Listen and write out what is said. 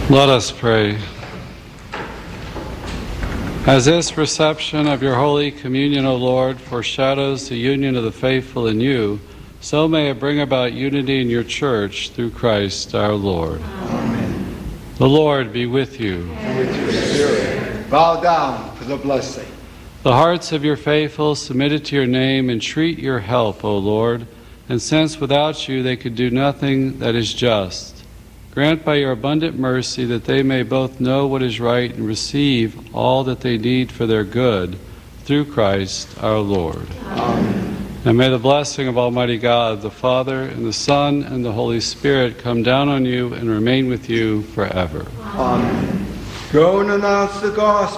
Let us pray. As this reception of your Holy Communion, O Lord, foreshadows the union of the faithful in you, so may it bring about unity in your church through Christ our Lord. Amen. The Lord be with you. And with your spirit. Bow down for the blessing. The hearts of your faithful, submitted to your name, entreat your help, O Lord, and since without you they could do nothing that is just, grant by your abundant mercy that they may both know what is right and receive all that they need for their good, through Christ our Lord. Amen. And may the blessing of Almighty God, the Father, and the Son, and the Holy Spirit come down on you and remain with you forever. Amen. Go and announce the gospel.